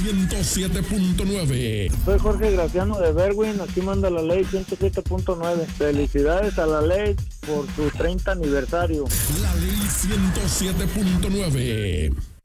107.9. Soy Jorge Graciano de Berwin, aquí manda la ley 107.9. Felicidades a la ley por su 30 aniversario. La ley 107.9.